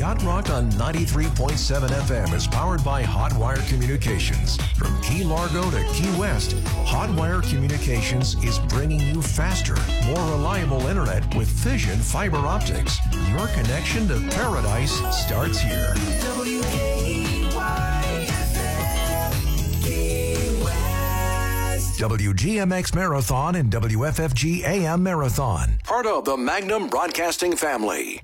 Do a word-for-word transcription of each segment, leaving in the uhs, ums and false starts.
Yacht Rock on ninety-three point seven F M is powered by Hotwire Communications. From Key Largo to Key West, Hotwire Communications is bringing you faster, more reliable internet with Fission fiber optics. Your connection to paradise starts here. W K Y F M, Key West. W G M X Marathon and W F F G A M Marathon. Part of the Magnum Broadcasting family.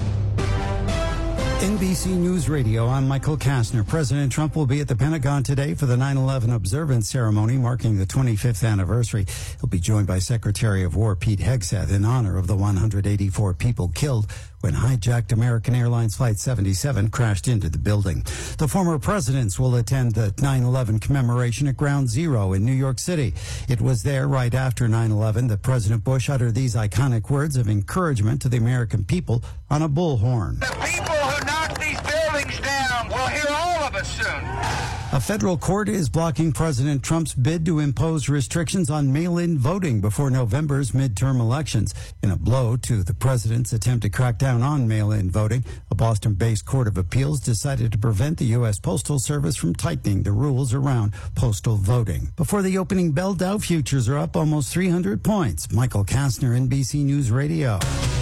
N B C News Radio, I'm Michael Kastner. President Trump will be at the Pentagon today for the nine eleven observance ceremony marking the twenty-fifth anniversary. He'll be joined by Secretary of War Pete Hegseth in honor of the one hundred eighty-four people killed when hijacked American Airlines Flight seventy-seven crashed into the building. The former presidents will attend the nine eleven commemoration at Ground Zero in New York City. It was there right after nine eleven that President Bush uttered these iconic words of encouragement to the American people on a bullhorn. The people who knock these buildings down will hear all of us soon. A federal court is blocking President Trump's bid to impose restrictions on mail-in voting before November's midterm elections. In a blow to the president's attempt to crack down on mail-in voting, a Boston-based court of appeals decided to prevent the U S Postal Service from tightening the rules around postal voting. Before the opening bell, Dow futures are up almost three hundred points. Michael Kastner, N B C News Radio.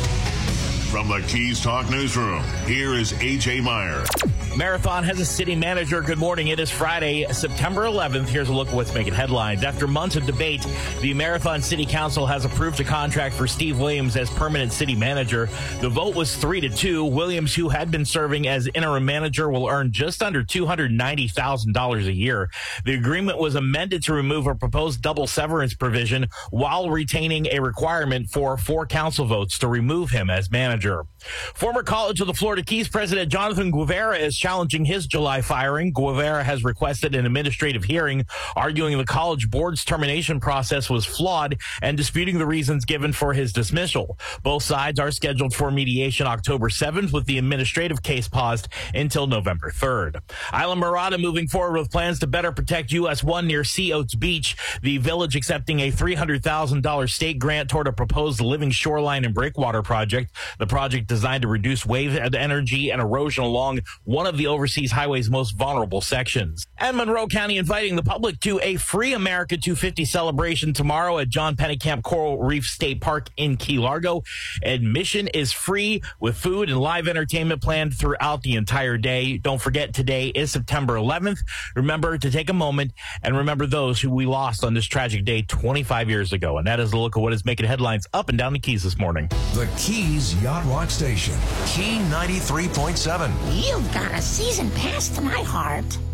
From the Keys Talk Newsroom, here is A J Meyer. Marathon has a city manager. Good morning. It is Friday, September eleventh. Here's a look at what's making headlines. After months of debate, the Marathon City Council has approved a contract for Steve Williams as permanent city manager. The vote was three to two. Williams, who had been serving as interim manager, will earn just under two hundred ninety thousand dollars a year. The agreement was amended to remove a proposed double severance provision while retaining a requirement for four council votes to remove him as manager. Former College of the Florida Keys president Jonathan Guevara is challenging his July firing. Guevara has requested an administrative hearing, arguing the college board's termination process was flawed and disputing the reasons given for his dismissal. Both sides are scheduled for mediation October seventh, with the administrative case paused until November third. Isla Mirada moving forward with plans to better protect U S one near Sea Oats Beach. The village accepting a three hundred thousand dollars state grant toward a proposed living shoreline and breakwater project. The project designed to reduce wave energy and erosion along one of the overseas highway's most vulnerable sections. And Monroe County inviting the public to a free America two fifty celebration tomorrow at John Pennekamp Coral Reef State Park in Key Largo. Admission is free with food and live entertainment planned throughout the entire day. Don't forget, today is September eleventh. Remember to take a moment and remember those who we lost on this tragic day twenty-five years ago. And that is a look at what is making headlines up and down the Keys this morning. The Keys Yacht Rock Station, Key ninety-three point seven. You've got a season pass to my heart.